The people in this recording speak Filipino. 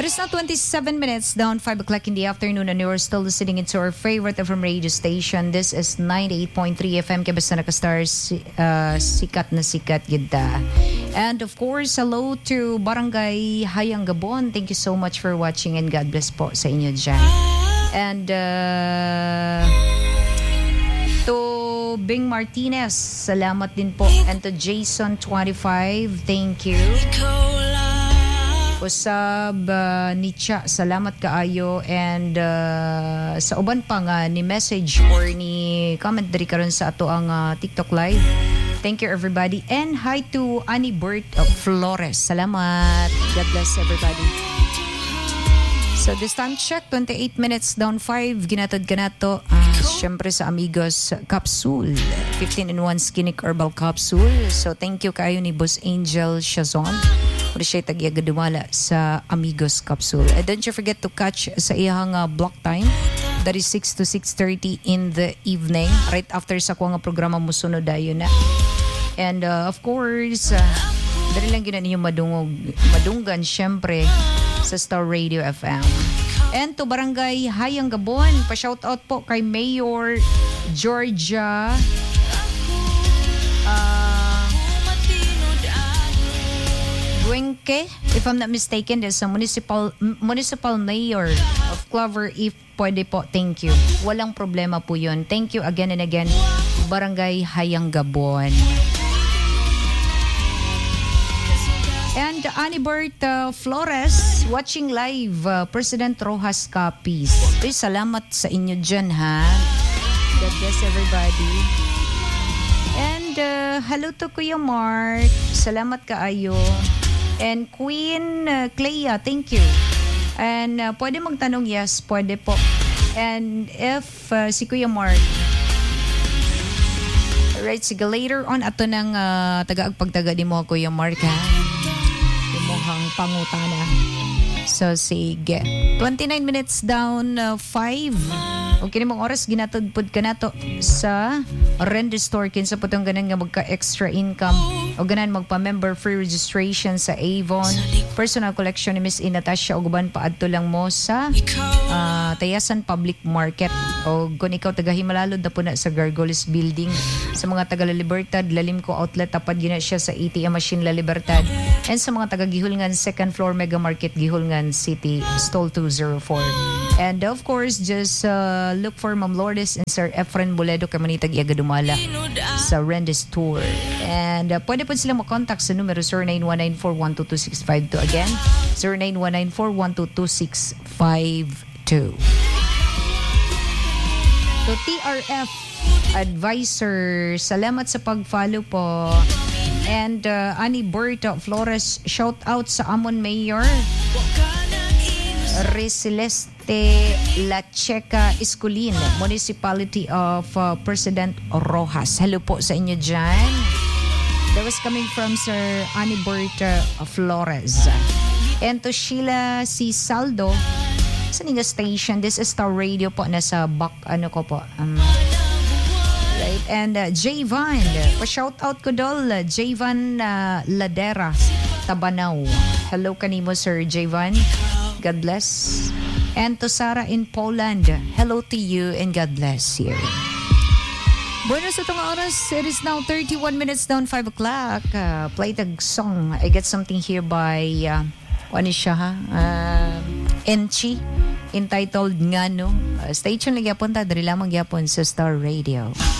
It is now 27 minutes down 5 o'clock in the afternoon and you are still listening into our favorite FM radio station. This is 98.3 FM kaya basta nakastar sikat na sikat gida. And of course, hello to Barangay Hayang Gabon. Thank you so much for watching and God bless po sa inyo dyan. And to Bing Martinez, salamat din po. And to Jason25, thank you. Usab Nicha, salamat kaayo. And sa uban pa nga ni message or ni comment dari karon sa ato ang TikTok live. Thank you everybody. And hi to Annie Bert Flores. Salamat. God bless everybody. So this time check, 28 minutes down 5. Ginatod ka na to. Siyempre sa Amigos Capsule. 15-in-1 Skinnic Herbal Capsule. So thank you kayo ni Boss Angel Shazon. Kung siya tag-iagadumala sa Amigos Capsule. And don't you forget to catch sa iyang block time. That is 6 to 6:30 in the evening. Right after sa kuha nga programa musunod dayo na. And of course, dali lang gina ninyo madunggan syempre sa Star Radio FM. And to Barangay Hayang Gabon, pa-shoutout po kay Mayor Georgia Guenque, if I'm not mistaken, there's a municipal mayor of Clover. If pwede po, thank you. Walang problema po yun. Thank you again and again, Barangay Hayang Gabon. And Anibert Flores, watching live, President Rojas Capiz. Uy, salamat sa inyo dyan, ha? God bless everybody. And hello to Kuya Mark. Salamat kaayo. And Queen Clea, thank you. And pwede magtanong, yes, pwede po. And if si Kuya Mark, alright, sige, later on, ato ng taga-agpagtaga di mo, Kuya Mark, ha? Imuhang pangutana. So, sige. 29 minutes down 5. Okay mong oras, ginatudpod ka na to sa Rende Store. Kinsa po itong ganun nga magka-extra income. O ganan magpa-member free registration sa Avon. Personal collection ni Miss Natasha. O guban pa adto lang mo sa Tayasan Public Market. O kung ikaw taga-Himalalod na po na sa Gargoyles Building. Sa mga taga-La Libertad, Lalimco Outlet, tapad yun na siya sa ATM Machine La Libertad. And sa mga taga-Gihulngan, second floor Mega Market, Gihulngan City, Stall 204. And of course, just look for Ma'am Lourdes and Sir Efren Boledo kay manitag iagadumala sa Rende Store. And pwede po sila makontakt sa numero 0919-412-2652. Again, 0919-412-2652. So TRF Advisor, salamat sa pag-follow po. And Annie Berta Flores, shout out sa Amon Mayor Receleste La Checa Esculin, Municipality of President Rojas. Hello po sa inyo dyan. That was coming from Sir Anibert Flores. And to Sheila C. Saldo, sa Niga Station, this is Star Radio po, nasa back, right? And Jayvan, pa-shout out ko dol, Jayvan Ladera, Tabanaw. Hello kanimo Sir Jayvan. God bless. And to Sarah in Poland, hello to you and God bless you. Buenos itong oras. It is now 31 minutes down 5 o'clock. Play the song. I get something here by ano siya ha? Enchi, entitled Ngano. Stay tuned lang yapon ta. Dari lamang yapon sa Star Radio.